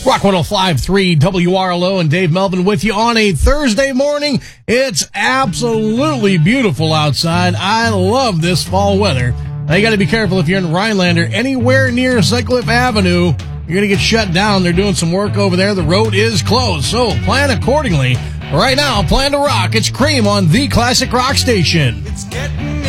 Rock 105.3 WRLO and Dave Melvin with you on a Thursday morning. It's absolutely beautiful outside. I love this fall weather. Now, you got to be careful if you're in Rhinelander. Anywhere near Sutcliffe Avenue, you're going to get shut down. They're doing some work over there. The road is closed, so plan accordingly. Right now, plan to rock. It's Cream on the Classic Rock Station. It's getting